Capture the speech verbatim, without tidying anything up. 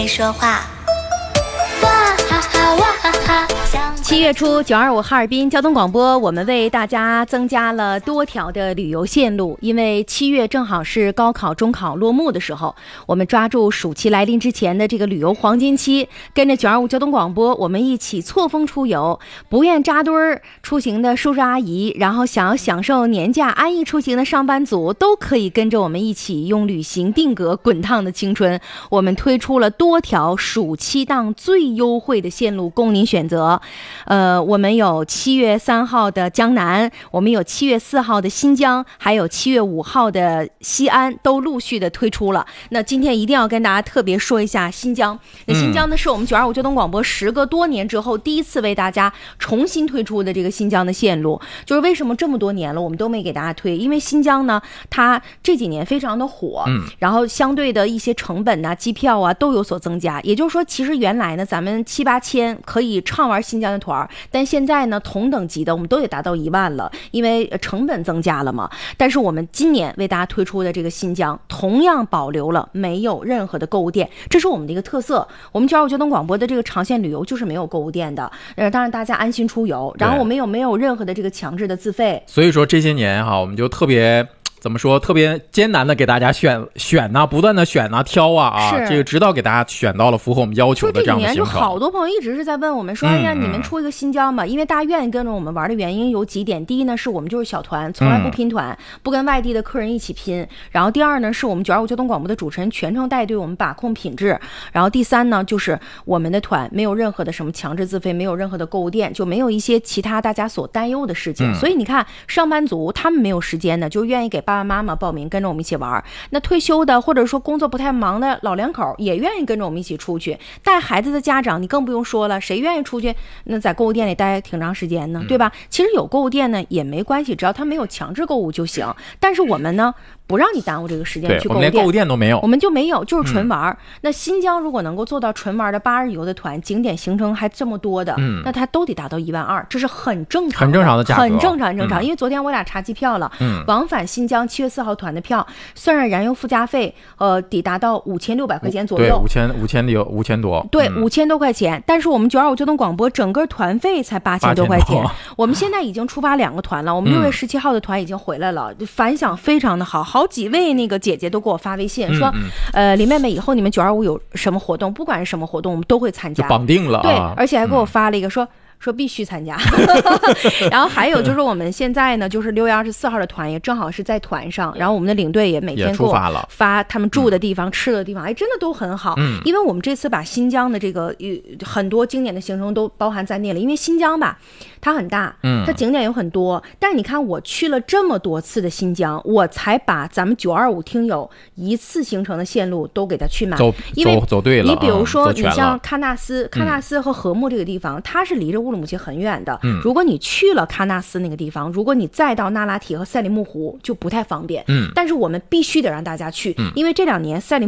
会说话。哇哈哈哇哈哈！ 七月初，九二五哈尔滨交通广播，我们为大家增加了多条的旅游线路。因为七月正好是高考、中考落幕的时候，我们抓住暑期来临之前的这个旅游黄金期，跟着九二五交通广播，我们一起错峰出游。不愿扎堆儿出行的叔叔阿姨，然后想要享受年假安逸出行的上班族，都可以跟着我们一起用旅行定格滚烫的青春。我们推出了多条暑期档最优惠的线路供您选择。呃，我们有七月三号的江南，我们有七月四号的新疆，还有七月五号的西安，都陆续的推出了。那今天一定要跟大家特别说一下新疆。那新疆呢，是我们九二五交通广播时隔多年之后第一次为大家重新推出的这个新疆的线路。就是为什么这么多年了我们都没给大家推？因为新疆呢，它这几年非常的火，嗯，然后相对的一些成本啊、机票啊都有所增加。也就是说，其实原来呢，咱们七八千可以畅玩新疆的团，但现在呢，同等级的我们都得达到一万了，因为成本增加了嘛。但是我们今年为大家推出的这个新疆，同样保留了没有任何的购物店，这是我们的一个特色。我们九二五交通广播的这个长线旅游就是没有购物店的，呃，当然大家安心出游。然后我们有没有任何的这个强制的自费？ 所以说这些年哈，我们就特别。怎么说，特别艰难的给大家选选呐、啊，不断的选呐、啊、挑啊啊，这个直到给大家选到了符合我们要求的这样的行程。 这几年就好多朋友一直是在问我们说，嗯、哎呀，你们出一个新疆吧，因为大家愿意跟着我们玩的原因有几点。第一呢，是我们就是小团，从来不拼团，嗯、不跟外地的客人一起拼。然后第二呢，是我们九二五交通广播的主持人全程带队，我们把控品质。然后第三呢，就是我们的团没有任何的什么强制自费，没有任何的购物店，就没有一些其他大家所担忧的事情。嗯、所以你看，上班族他们没有时间呢，就愿意给爸爸妈妈报名。跟着我们一起玩。那退休的或者说工作不太忙的老两口也愿意跟着我们一起出去。带孩子的家长你更不用说了，谁愿意出去那在购物店里待挺长时间呢，对吧？其实有购物店呢也没关系，只要他没有强制购物就行。但是我们呢不让你耽误这个时间去购物店， 我们连购物店都没有， 我们就没有，就是纯玩、嗯、那新疆如果能够做到纯玩的八日游的团，景点行程还这么多的、嗯、那它都得达到一万二，这是很正常的很正常的价格， 很正常很正常、嗯、因为昨天我俩查机票了、嗯、往返新疆七月四号团的票算上燃油附加费呃，抵达到五千六百块钱左右， 对，五千五千六五千多， 对，五千、嗯、多块钱。但是我们九二五交通广播整个团费才八千多块钱。我们现在已经出发两个团了，我们六月十七号的团已经回来了、嗯、反响非常的好，好几位那个姐姐都给我发微信说、嗯嗯、呃，林妹妹以后你们九二五有什么活动，不管是什么活动我们都会参加， 就绑定了、啊、 对，而且还给我发了一个说、嗯说必须参加然后还有就是我们现在呢就是六月二十四号的团也正好是在团上，然后我们的领队也每天给我发他们住的地方、嗯、吃的地方，哎，真的都很好、嗯、因为我们这次把新疆的这个很多经典的行程都包含在内了。因为新疆吧它很大，它景点有很多、嗯、但是你看我去了这么多次的新疆，我才把咱们九二五听友一次行程的线路都给它去满， 走因为走走对了。 你比如说、嗯、你像喀纳斯嗯、 喀纳斯和禾木这个地方、嗯、它是离着乌鲁木齐很远的、嗯、如果你去了喀纳斯那个地方，如果你再到那拉提和赛里木湖就不太方便，嗯，但是我们必须得让大家去、嗯、因为这两年赛里